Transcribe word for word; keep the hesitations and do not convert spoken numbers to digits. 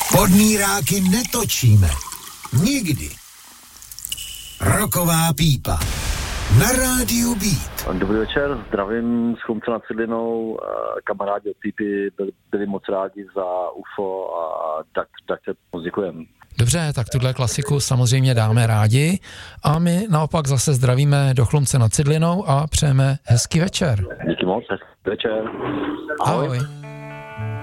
Podmíráky netočíme. Nikdy. Roková pípa. Na rádiu Beat. Dobrý večer, zdravím z Chlumce nad Cidlinou. Kamarádi od Pípy byli, byli moc rádi za U F O a tak, tak se moc děkujeme. Dobře, tak tuhle klasiku samozřejmě dáme rádi a my naopak zase zdravíme do Chlumce nad Cidlinou a přejeme hezký večer. Díky moc, hezký večer. Ahoj. Ahoj.